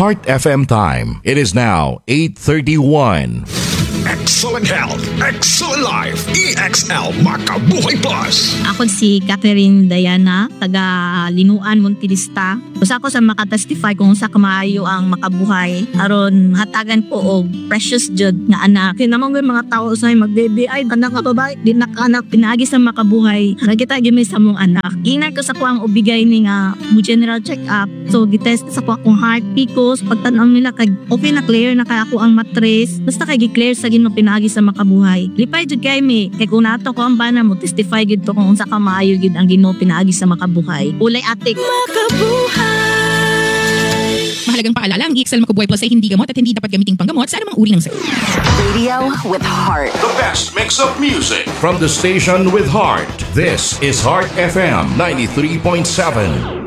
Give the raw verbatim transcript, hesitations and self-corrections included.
Heart F M time. It is now eight thirty-one. Excellent health, excellent life, E X L Makabuhay Plus. Ako si Catherine Diana, taga Linuan, Montilista. Usa ko sa makatestify kung sa kamaayo ang makabuhay. Aron hatagan po og precious jud nga anak. Kinamang mga tao sa mag-baby ay anak nga babae, di nakanak pinaagi sa makabuhay. Nagita gyud sa mong anak. Ingat ko sa ko ang ubigay ni nga mo general check up. So gitest sa ko akong heart picos, pagtan-aw nila kay okay na clear na kay ako ang matres. Basta kay gi-clear sa gin pinaagi sa makabuhay. Lipay jud kay mi kay kung nato ko ang bana mo testify gid to kung unsa ka maayo gid ang Ginoo pinaagi sa makabuhay. Ulay atik makabuhay. Mahalagang paalala, ang E X L Makabuhay Plus ay hindi gamot at hindi dapat gamiting panggamot sa anumang uri ng sakit. Radio with heart. The best mix of music from the station with heart. This is Heart F M ninety-three point seven.